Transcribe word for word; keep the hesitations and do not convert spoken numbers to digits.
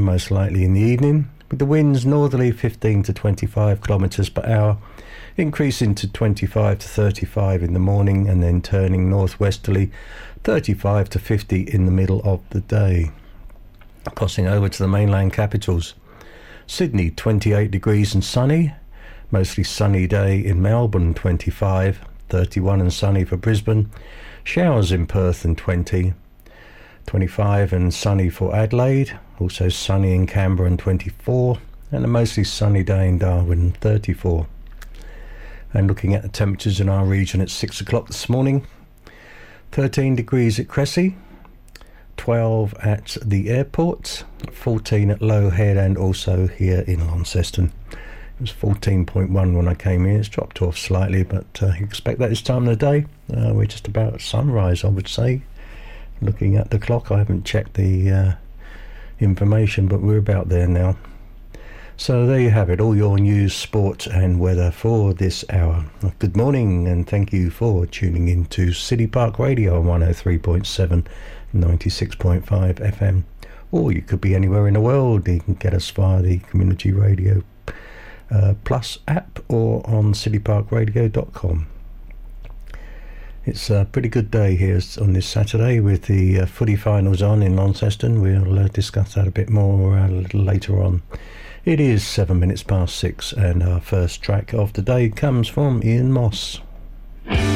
most likely in the evening, with the winds northerly fifteen to twenty-five kilometres per hour, increasing to twenty-five to thirty-five in the morning and then turning northwesterly thirty-five to fifty in the middle of the day. Crossing over to the mainland capitals. Sydney twenty-eight degrees and sunny, mostly sunny day in Melbourne twenty-five, thirty-one and sunny for Brisbane, showers in Perth and twenty, twenty-five and sunny for Adelaide, also sunny in Canberra and twenty-four, and a mostly sunny day in Darwin, thirty-four. And looking at the temperatures in our region at six o'clock this morning, thirteen degrees at Cressy, twelve at the airport, fourteen at Low Head, and also here in Launceston. It was fourteen point one when I came in. It's dropped off slightly, but uh, you expect that this time of the day. Uh, we're just about sunrise, I would say. Looking at the clock, I haven't checked the uh, information, but we're about there now. So there you have it, all your news, sport and weather for this hour. Good morning, and thank you for tuning in to City Park Radio on one oh three point seven, ninety-six point five F M. Or you could be anywhere in the world. You can get us via the Community Radio uh, Plus app or on city park radio dot com. It's a pretty good day here on this Saturday with the uh, footy finals on in Launceston. We'll uh, discuss that a bit more uh, a little later on. It is seven minutes past six, and our first track of the day comes from Ian Moss.